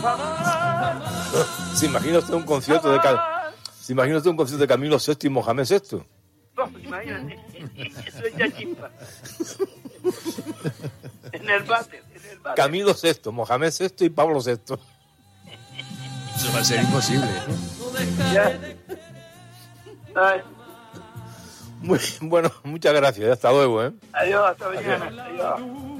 ¿Se imagina usted un concierto ¿Se imagina usted un concierto de Camilo VI y Mohamed VI? No, imagínate. Eso es ya chispa. En el váter. Camilo VI, Mohamed VI y Pablo VI. Eso va a ser imposible. Ya. Ay, Muy, bueno, muchas gracias. Hasta luego, ¿eh? adiós, hasta mañana. Adiós.